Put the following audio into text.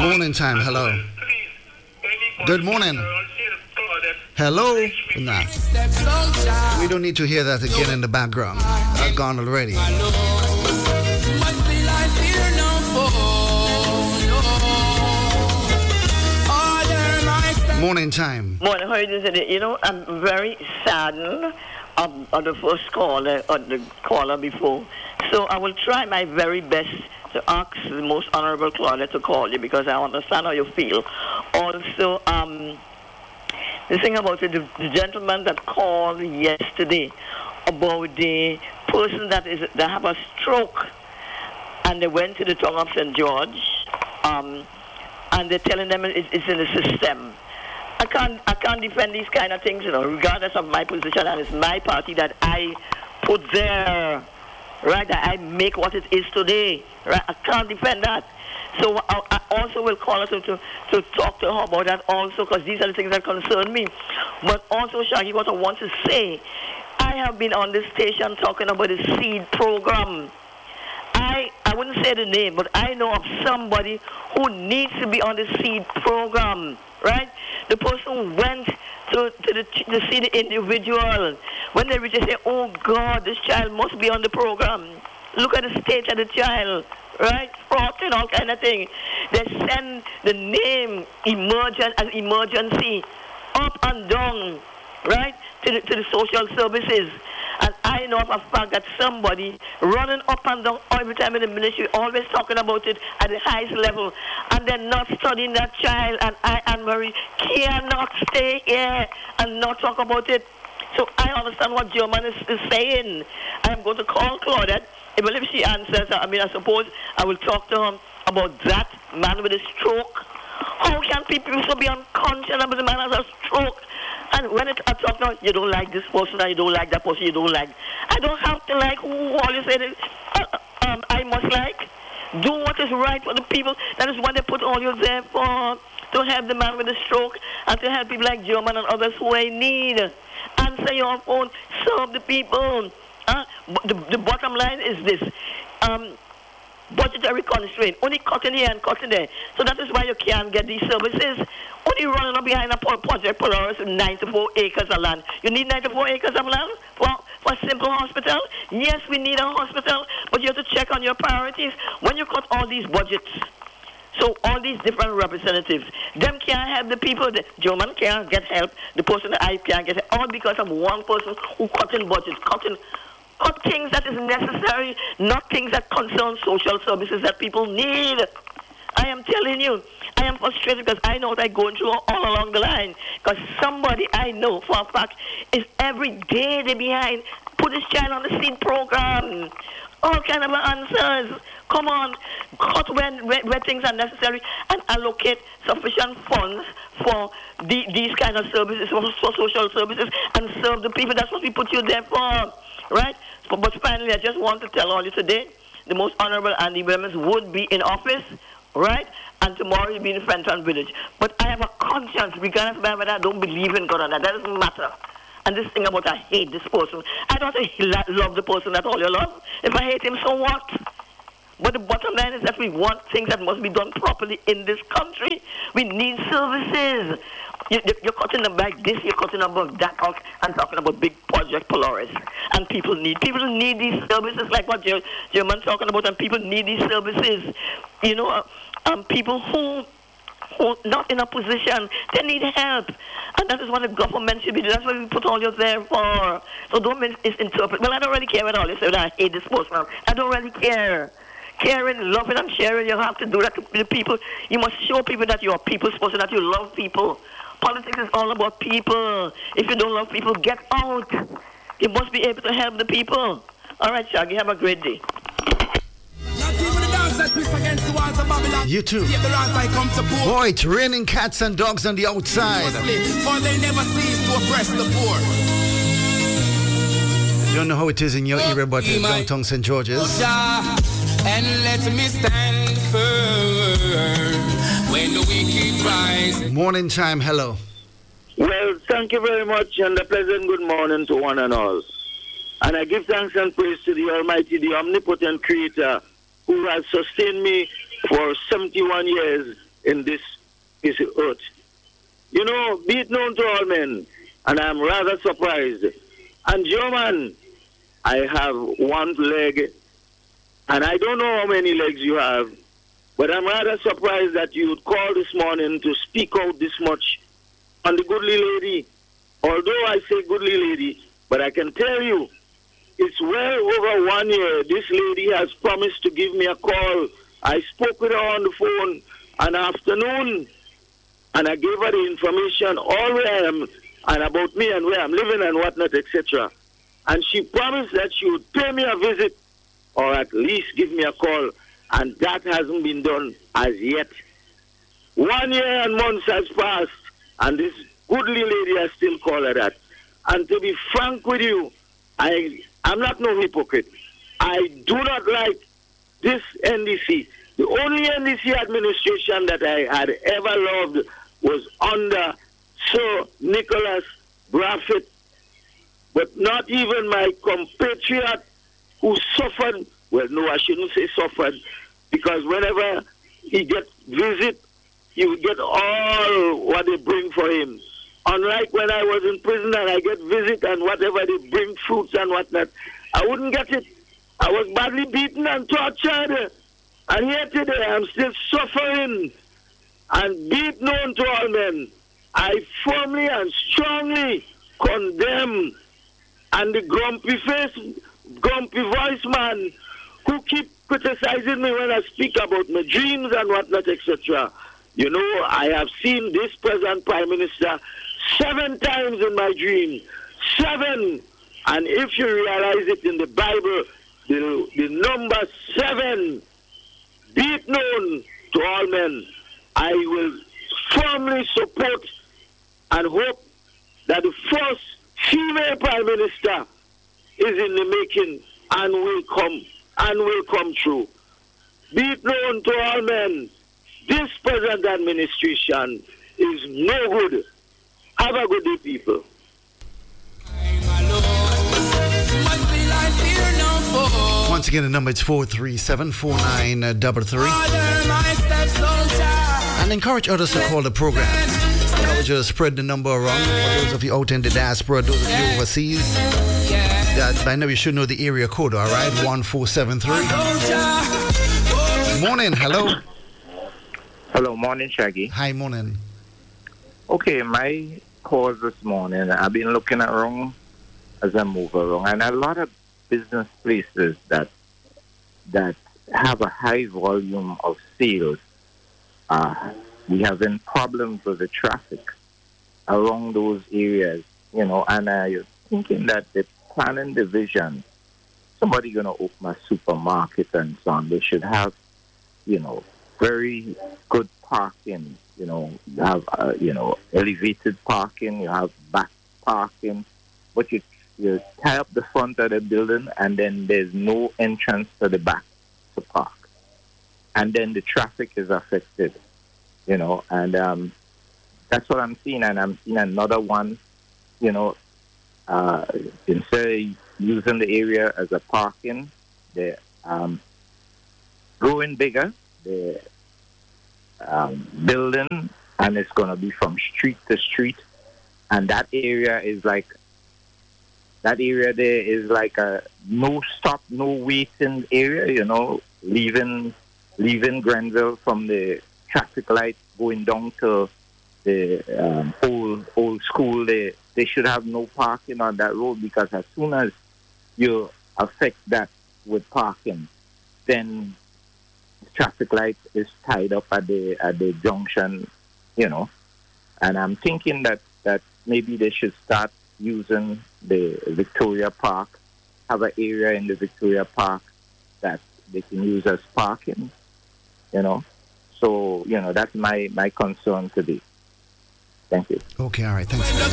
Morning time, hello. Good morning. Hello? Nah. We don't need to hear that again in the background. I've gone already. Morning time. Morning, how are you doing today? You know, I'm very saddened on the first caller, on the caller before. So I will try my very best to ask the most honorable Claudia to call you because I understand how you feel. Also, the thing about it, the gentleman that called yesterday about the person that have a stroke and they went to the town of St. George and they're telling them it's in the system. I can't defend these kind of things, you know, regardless of my position, and it's my party that I put there, right, that I make what it is today, right? I can't defend that. So I also will call her to talk to her about that also, because these are the things that concern me. But also, Shaggy, what I want to say, I have been on this station talking about the SEED program. I wouldn't say the name, but I know of somebody who needs to be on the SEED program, right? The person went to see the individual. When they reach, they say, oh, God, this child must be on the program. Look at the state of the child, right? Fraud and all kind of thing. They send the name as emergency up and down, right, to the social services. And I know for a fact that somebody running up and down every time in the ministry, always talking about it at the highest level, and they're not studying that child. And I, Anne-Marie, cannot stay here and not talk about it. So I understand what German is saying. I'm going to call Claudette. If she answers, I suppose I will talk to her about that man with a stroke. How can people so be unconscious about the man has a stroke? And when I talk now, you don't like this person, and you don't like that person, you don't like. I don't have to like who all you say I must like. Do what is right for the people. That is what they put all you there for. To help the man with the stroke and to help people like German and others who I need. Answer your phone, serve the people. The bottom line is this. Budgetary constraint, only cutting here and cutting there. So that is why you can't get these services. Only running up behind a project Polaris with 94 acres of land. You need 94 acres of land for a simple hospital? Yes, we need a hospital, but you have to check on your priorities. When you cut all these budgets, so all these different representatives, them can't help the people. The German can't get help. The person that I can't get help. All because of one person who cutting budgets, cut things that is necessary, not things that concern social services that people need. I am telling you, I am frustrated because I know what I'm going through all along the line. Because somebody I know for a fact is every day they behind. Put this child on the SEED program. All kind of answers. Come on, cut where things are necessary and allocate sufficient funds for these kind of services, for social services, and serve the people. That's what we put you there for, right? But finally, I just want to tell all you today, the most honorable Andy Williams would be in office, right? And tomorrow he'll be in Fenton Village. But I have a conscience, regardless of whether I don't believe in God or not. That doesn't matter. And this thing about I hate this person. I don't love the person that all you love. If I hate him, so what? But the bottom line is that we want things that must be done properly in this country. We need services. You're cutting them like this, you're cutting them about that, and talking about big project Polaris. And people need these services like what German talking about, and people need these services. You know, people who not in a position, they need help. And that is what the government should be doing. That's what we put all you there for. So don't misinterpret. Well, I don't really care what all you say. I hate this person. I don't really care. Caring, loving, and sharing, you have to do that to the people. You must show people that you're a people's person, that you love people. Politics is all about people. If you don't love people, get out. You must be able to help the people. All right, Shaggy, have a great day. You too. Boy, it's raining cats and dogs on the outside. For they never cease to oppress the poor. You don't know how it is in your area, but in downtown St. George's. And let me stand firm when the wicked rise. Morning time, hello. Well, thank you very much, and a pleasant good morning to one and all. And I give thanks and praise to the Almighty, the omnipotent Creator, who has sustained me for 71 years in this earth. You know, be it known to all men, and I'm rather surprised. And German, I have one leg, and I don't know how many legs you have, but I'm rather surprised that you would call this morning to speak out this much on the goodly lady. Although I say goodly lady, but I can tell you, it's well over 1 year. This lady has promised to give me a call. I spoke with her on the phone an afternoon, and I gave her the information, all where I am, and about me and where I'm living and whatnot, etc. And she promised that she would pay me a visit, or at least give me a call, and that hasn't been done as yet. 1 year and months has passed, and this goodly lady has still called her that. And to be frank with you, I'm not no hypocrite. I do not like this NDC. The only NDC administration that I had ever loved was under Sir Nicholas Brafitt. But not even my compatriot who suffered, well, no, I shouldn't say suffered, because whenever he gets visit, he would get all what they bring for him. Unlike when I was in prison and I get visit and whatever they bring, fruits and whatnot, I wouldn't get it. I was badly beaten and tortured. And here today I'm still suffering. And be it known to all men, I firmly and strongly condemn and the grumpy voice man who keep criticizing me when I speak about my dreams and whatnot, etc. You know, I have seen this present Prime Minister 7 times in my dream. 7. And if you realize it in the Bible, the number 7, be it known to all men, I will firmly support and hope that the first female Prime Minister is in the making and will come true. Be it known to all men, this present administration is no good. Have a good day, people. Once again, the number is 437-4933. And encourage others to call the program. I would just spread the number around for those of you out in the diaspora, those of you overseas. That by now you should know the area code, all right? 1473. Morning, hello. Hello, morning, Shaggy. Hi, morning. Okay, my cause this morning, I've been looking around as I move around, and a lot of business places that have a high volume of sales, we having problems with the traffic around those areas, you know, and I'm thinking that the planning division, somebody going to open a supermarket and so on, they should have, you know, very good parking, you know, you have, elevated parking, you have back parking, but you tie up the front of the building and then there's no entrance to the back to park. And then the traffic is affected, you know, and that's what I'm seeing. And I'm seeing another one, you know, instead of using the area as a parking, they're growing bigger, they're building, and it's going to be from street to street. And that area there is like a no stop, no waiting area, you know, leaving Grenville from the traffic light going down to the old school. They should have no parking on that road, because as soon as you affect that with parking, then the traffic light is tied up at the junction, you know. And I'm thinking that maybe they should start using the Victoria Park, have an area in the Victoria Park that they can use as parking, you know. So, you know, that's my concern today. Thank you. Okay, all right, thanks.